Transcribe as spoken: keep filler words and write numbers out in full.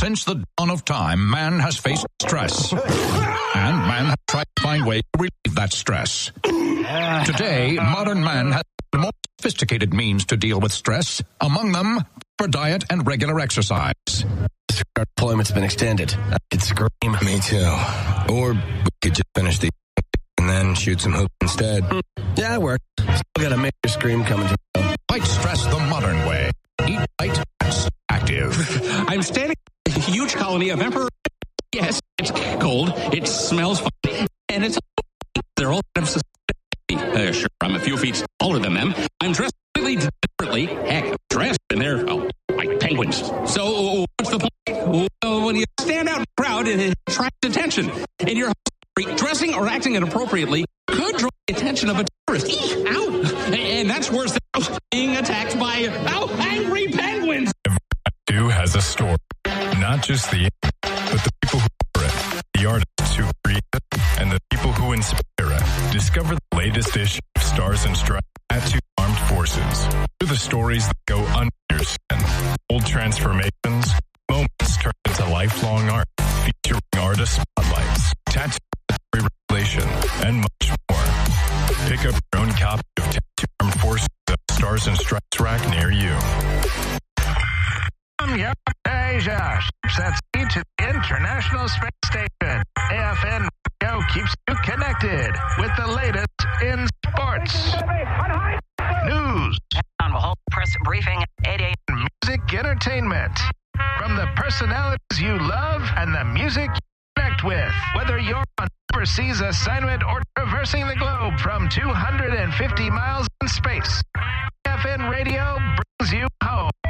Since the dawn of time, man has faced stress. And man has tried to find ways to relieve that stress. Today, modern man has the most sophisticated means to deal with stress. Among them, for diet and regular exercise. Our deployment's been extended. I could scream. Me too. Or we could just finish the and then shoot some hoops instead. Yeah, that works. Still got a major scream coming through. Fight stress the modern way. Eat light, active. I'm standing in a huge colony of emperor. Yes, it's cold. It smells funny. And it's they're all kind of society. Uh, sure, I'm a few feet taller than them. I'm dressed really differently. Heck, I'm dressed and they're oh, like penguins. So what's the point? Well, when you stand out in the crowd, it attracts attention. And you're dressing or acting inappropriately could draw the attention of a tourist. Eek, ow! And that's worse than being attacked by ow, angry penguins. Every has a story. Not just the but the people who are it, the artists who create it, and the people who inspire it. Discover the latest issue of Stars and Stripes Tattoo Armed Forces. Through the stories that go under your skin. Old transformations, moments turned into lifelong art, featuring artist spotlights, tattoo regulation, and much more. Pick up your own copy of Tattoo Armed Forces at Stars and Stripes rack near you. From Europe to Asia, ships at sea to the International Space Station. A F N Radio keeps you connected with the latest in sports, news, on the whole press briefing at eight a.m. music entertainment. From the personalities you love and the music you connect with. Whether you're on overseas assignment or traversing the globe from two hundred fifty miles in space, A F N Radio brings you home.